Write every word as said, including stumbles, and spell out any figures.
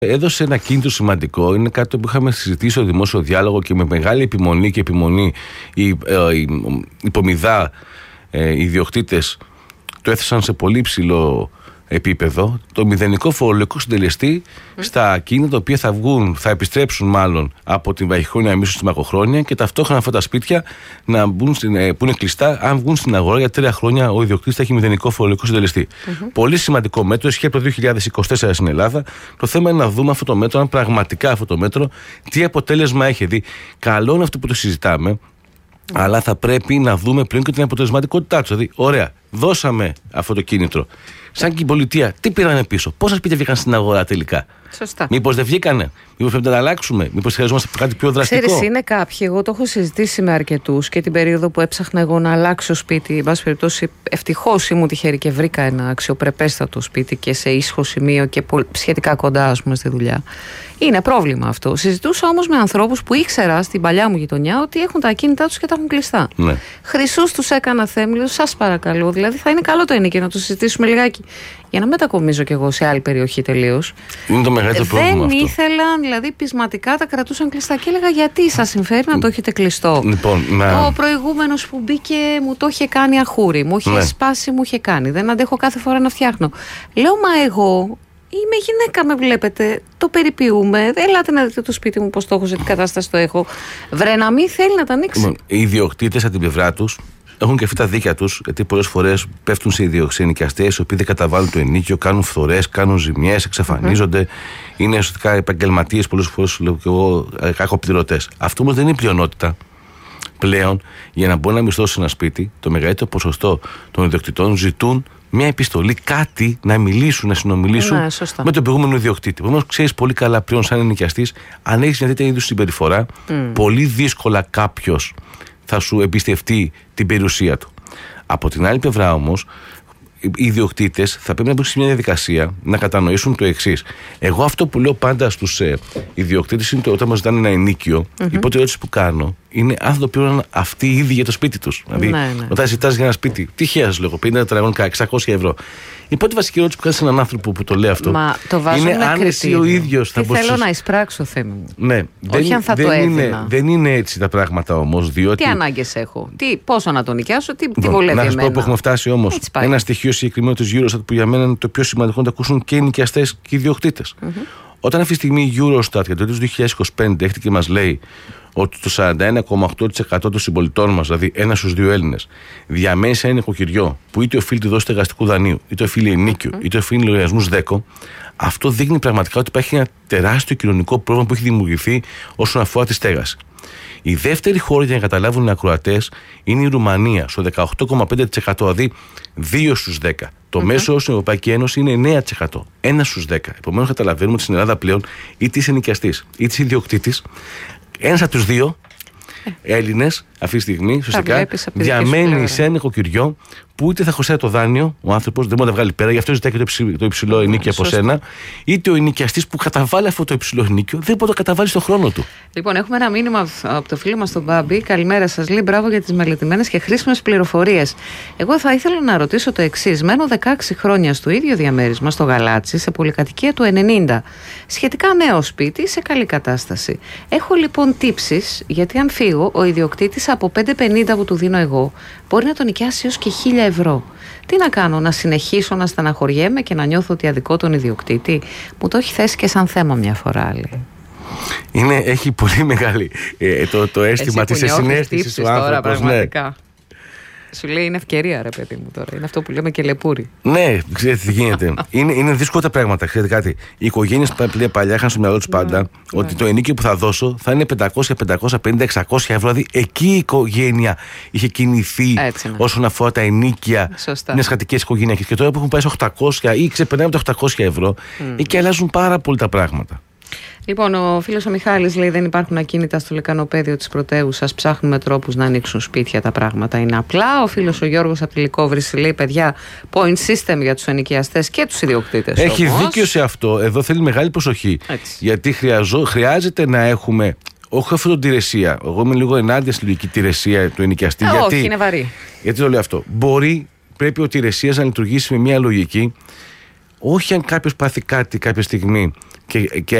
Έδωσε ένα κίνητρο σημαντικό. Είναι κάτι που είχαμε συζητήσει στο δημόσιο διάλογο και με μεγάλη επιμονή και επιμονή οι, ε, οι υπομιδά ε, οι ιδιοκτήτες το έθεσαν σε πολύ ψηλό επίπεδο. Το μηδενικό φορολογικό συντελεστή mm. στα ακίνητα τα οποία θα βγουν, θα επιστρέψουν μάλλον από την βαχυχρόνια μίσθωση στη μακροχρόνια και ταυτόχρονα αυτά τα σπίτια να μπουν στην, που είναι κλειστά, αν βγουν στην αγορά για τρία χρόνια ο ιδιοκτήτης θα έχει μηδενικό φορολογικό συντελεστή. Mm-hmm. Πολύ σημαντικό μέτρο, ισχύει από το δύο χιλιάδες είκοσι τέσσερα στην Ελλάδα. Το θέμα είναι να δούμε αυτό το μέτρο, αν πραγματικά αυτό το μέτρο τι αποτέλεσμα έχει. Δηλαδή, καλό είναι αυτό που το συζητάμε. Mm. Αλλά θα πρέπει να δούμε πλέον και την αποτελεσματικότητά του. Δηλαδή, ωραία, δώσαμε αυτό το κίνητρο. Σαν και η πολιτεία, τι πήραμε πίσω, πόσα σπίτια βγήκαν στην αγορά τελικά. Σωστά. Μήπως δεν βγήκανε, μήπως πρέπει να τα αλλάξουμε, μήπως χρειαζόμαστε κάτι πιο δραστικό. Ξέρεις, είναι κάποιοι, εγώ το έχω συζητήσει με αρκετούς και την περίοδο που έψαχνα εγώ να αλλάξω σπίτι. Εν πάση περιπτώσει, ευτυχώς ήμουν τυχερή και βρήκα ένα αξιοπρεπέστατο σπίτι και σε ίσχο σημείο και σχετικά κοντά, ας πούμε, στη δουλειά. Είναι πρόβλημα αυτό. Συζητούσα όμως με ανθρώπους που ήξερα στην παλιά μου γειτονιά ότι έχουν τα ακίνητά τους και τα έχουν κλειστά. Ναι. Χρυσούς τους έκανα θέμελιο, σας παρακαλώ. Δηλαδή, θα είναι καλό το ενοίκιο να το συζητήσουμε λιγάκι. Για να μετακομίζω κι εγώ σε άλλη περιοχή τελείως. Είναι το μεγαλύτερο πρόβλημα. Δεν αυτό. ήθελαν, δηλαδή, πεισματικά τα κρατούσαν κλειστά. Και έλεγα, γιατί σας συμφέρει να το έχετε κλειστό. Λοιπόν, να... Ο προηγούμενος που μπήκε μου το είχε κάνει αχούρι. Μου είχε ναι. σπάσει, μου είχε κάνει. Δεν αντέχω κάθε φορά να φτιάχνω. Λέω, μα εγώ. Είμαι γυναίκα, με βλέπετε. Το περιποιούμε. Ελάτε να δείτε το σπίτι μου, πώς το έχω, σε τι κατάσταση το έχω. Βρε, να μην θέλει να τα ανοίξει. Οι ιδιοκτήτες από την πλευρά τους έχουν και αυτή τα δίκια τους, γιατί πολλές φορές πέφτουν σε ιδιοξενικιαστές, οι οποίοι δεν καταβάλουν το ενίκιο, κάνουν φθορές, κάνουν ζημιές, εξαφανίζονται. Mm-hmm. Είναι ουσιαστικά επαγγελματίες, πολλές φορές λέω και εγώ, κακοπληρωτές. Αυτό όμως δεν είναι πλειονότητα. Πλέον, για να μπορεί να μισθώσει ένα σπίτι, το μεγαλύτερο ποσοστό των ιδιοκτητών ζητούν μια επιστολή, κάτι να μιλήσουν, να συνομιλήσουν ναι, με τον προηγούμενο ιδιοκτήτη. Όμως ξέρεις πολύ καλά πλέον, σαν ενοικιαστής, αν έχεις μια τέτοια είδους συμπεριφορά, mm. πολύ δύσκολα κάποιος θα σου εμπιστευτεί την περιουσία του. Από την άλλη πλευρά όμως, οι ιδιοκτήτες θα πρέπει να μπουν σε μια διαδικασία να κατανοήσουν το εξής. Εγώ αυτό που λέω πάντα στους ε, ιδιοκτήτες είναι το, όταν μας ζητάνε ένα ενίκιο, mm-hmm. η πρώτη ερώτηση που κάνω είναι αν θα το πλήρωναν αυτοί οι ίδιοι για το σπίτι τους. Δηλαδή, ναι, ναι. όταν ζητάς για ένα σπίτι, τυχαία σου λέγω, πενήντα τετραγωνικά, εξακόσια ευρώ. Η πρώτη βασική ερώτηση που κάνει σε έναν άνθρωπο που το λέει αυτό Μα, το είναι αν εσύ ο ίδιος θα Τι θέλω να εισπράξω, Θέμη μου. Ναι, όχι δεν, αν θα δεν το είναι, έδινα. δεν είναι έτσι τα πράγματα όμως. Διότι... Τι ανάγκες έχω, τι, πόσο να τον νοικιάσω, τι, τι λοιπόν, βολεύει να σας εμένα. πω που έχουμε φτάσει όμως. Ένα στοιχείο συγκεκριμένο της Eurostat που για μένα είναι το πιο σημαντικό να το ακούσουν και οι νοικιαστές και οι ιδιοκτήτες. Mm-hmm. Όταν αυτή τη στιγμή η Eurostat για το δύο χιλιάδες είκοσι πέντε έρχεται και μας λέει ότι το σαράντα ένα κόμμα οκτώ τοις εκατό των συμπολιτών μας, δηλαδή ένα στους δύο Έλληνες, διαμένει σε ένα νοικοκυριό που είτε οφείλει τη δόση στεγαστικού δανείου, είτε οφείλει ενίκιο, είτε οφείλει λογαριασμούς ΔΕΚΟ, αυτό δείχνει πραγματικά ότι υπάρχει ένα τεράστιο κοινωνικό πρόβλημα που έχει δημιουργηθεί όσον αφορά τη στέγαση. Η δεύτερη χώρα, για να καταλάβουν οι ακροατές, είναι η Ρουμανία, στο δεκαοκτώ κόμμα πέντε τοις εκατό, δηλαδή δύο στους δέκα. Το mm-hmm. μέσο στην Ευρωπαϊκή Ένωση είναι εννέα τοις εκατό, ένα στους δέκα. Επομένως, καταλαβαίνουμε ότι στην Ελλάδα πλέον είτε είσαι νοικιαστής είτε είσαι ιδιοκτήτης, ένας από τους δύο Έλληνες αυτή τη στιγμή, ουσιαστικά, διαμένει σε ένα νοικοκυριό που είτε θα χωσάει το δάνειο, ο άνθρωπος δεν μπορεί να τα βγάλει πέρα, γι' αυτό ζητάει και το υψηλό, το υψηλό ενίκιο από σένα, είτε ο ενοικιαστής που καταβάλει αυτό το υψηλό ενίκιο δεν μπορεί να το καταβάλει στον χρόνο του. Λοιπόν, έχουμε ένα μήνυμα από το φίλο μας τον Μπάμπη. Καλημέρα σας, λέει, μπράβο για τις μελετημένες και χρήσιμες πληροφορίες. Εγώ θα ήθελα να ρωτήσω το εξής. Μένω δεκαέξι χρόνια στο ίδιο διαμέρισμα, στο Γαλάτσι, σε πολυκατοικία του ενενήντα. Σχετικά νέο σπίτι, σε καλή κατάσταση. Έχω λοιπόν τύψεις, γιατί αν φύγω, ο ιδιοκτήτης από πεντακόσια πενήντα που του δίνω εγώ μπορεί να τον νοικιάσει έως και χίλια ευρώ. Τι να κάνω, να συνεχίσω να στεναχωριέμαι και να νιώθω ότι αδικό τον ιδιοκτήτη? Μου το έχει θέσει και σαν θέμα μια φορά, λέει. Είναι, έχει πολύ μεγάλη ε, το, το αίσθημα της συναίσθησης του άνθρωπος. Ναι. Σου λέει είναι ευκαιρία, ρε παιδί μου, τώρα. Είναι αυτό που λέμε και λεπούρι. Ναι, ξέρετε τι γίνεται. είναι, είναι δύσκολα τα πράγματα. Ξέρετε κάτι. Οι οικογένειες παλιά είχαν στο μυαλό τους πάντα mm, ότι mm. το ενίκιο που θα δώσω θα είναι πεντακόσια, πεντακόσια πενήντα, εξακόσια ευρώ. Δηλαδή εκεί η οικογένεια είχε κινηθεί έτσι, ναι. όσον αφορά τα ενίκια μιας κατοικίας οικογένειας. Και τώρα που έχουν πάει σε οκτακόσια ή ξεπερνάμε τα οκτακόσια ευρώ, mm. εκεί αλλάζουν πάρα πολύ τα πράγματα. Λοιπόν, ο φίλος ο Μιχάλης λέει: δεν υπάρχουν ακίνητα στο λεκανοπέδιο της πρωτεύουσας. Ψάχνουμε τρόπους να ανοίξουν σπίτια. Τα πράγματα είναι απλά. Ο φίλος ο Γιώργος από τη Λυκόβρηση λέει: παιδιά, point system για τους ενοικιαστές και τους ιδιοκτήτες. Έχει όμως δίκιο σε αυτό. Εδώ θέλει μεγάλη προσοχή. Έτσι. Γιατί χρειαζό, χρειάζεται να έχουμε. Όχι αυτή την τηρεσία. Εγώ είμαι λίγο ενάντια στη λογική τηρεσία του ενοικιαστή. Ε, γιατί, όχι, είναι βαρύ. Γιατί το λέω αυτό. Μπορεί, πρέπει ο τηρεσίας να λειτουργήσει με μια λογική. Όχι αν κάποιος πάθει κάτι κάποια στιγμή Και, και